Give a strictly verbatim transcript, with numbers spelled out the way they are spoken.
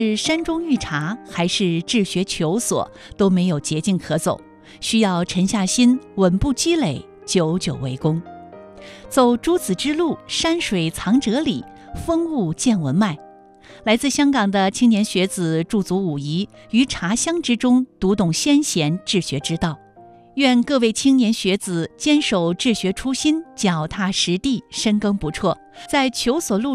是山中遇茶还是治学求索，都没有捷径可走，需要沉下心，稳步积累，久久为功。走诸子之路，山水藏哲理，风物见文脉。来自香港的青年学子驻足武夷，于茶香之中读懂先贤治学之道。愿各位青年学子坚守治学初心，脚踏实地，深耕不辍，在求索路